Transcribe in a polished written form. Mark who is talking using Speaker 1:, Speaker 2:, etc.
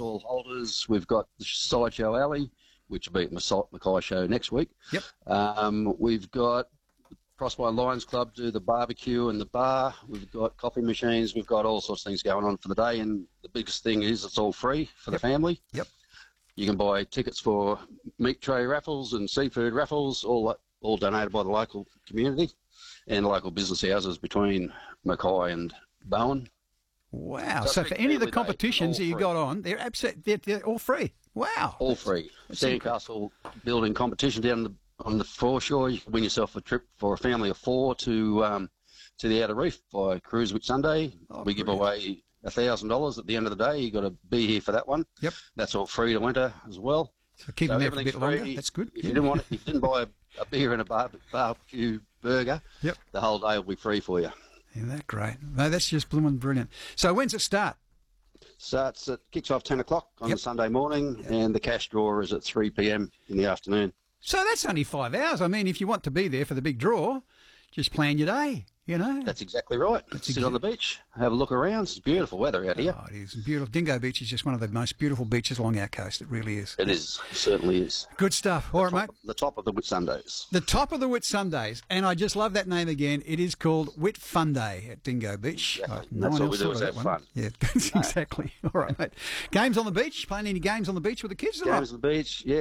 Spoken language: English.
Speaker 1: stall holders. We've got the Sideshow Alley, which will be at Mackay Show next week.
Speaker 2: Yep.
Speaker 1: We've got Crossby Lions Club do the barbecue and the bar. We've got coffee machines. We've got all sorts of things going on for the day. And the biggest thing is it's all free for the family.
Speaker 2: Yep.
Speaker 1: You can buy tickets for meat tray raffles and seafood raffles, all donated by the local community and local business houses between Mackay and Bowen.
Speaker 2: Wow. So for any of the competitions that you got on, they're all free. Wow.
Speaker 1: All free. Sandcastle building competition down on the foreshore. You can win yourself a trip for a family of 4 to the Outer Reef by Cruise Whitsunday. We give away $1,000 at the end of the day. You've got to be here for that one.
Speaker 2: Yep.
Speaker 1: That's all free to enter as well.
Speaker 2: So keep them there for a bit longer. That's good.
Speaker 1: If you didn't buy a beer and a barbecue burger, the whole day will be free for you.
Speaker 2: Isn't that great? No, that's just blooming brilliant. So when's it start?
Speaker 1: Kicks off 10 o'clock on the Sunday morning, and the cash draw is at 3 p.m. in the afternoon.
Speaker 2: So that's only 5 hours. I mean, if you want to be there for the big draw, just plan your day, you know.
Speaker 1: That's exactly right. Sit on the beach, have a look around. It's beautiful weather out here.
Speaker 2: Oh, it is beautiful. Dingo Beach is just one of the most beautiful beaches along our coast. It really is.
Speaker 1: It is. It certainly is.
Speaker 2: Good stuff. All right, mate.
Speaker 1: The top of the Whitsundays.
Speaker 2: The top of the Whitsundays. And I just love that name again. It is called Whitfunday at Dingo Beach.
Speaker 1: Exactly. That's what we do is have fun.
Speaker 2: Yeah, exactly. All right, mate. Games on the beach? Playing any games on the beach with the kids?
Speaker 1: Games on the beach, yeah.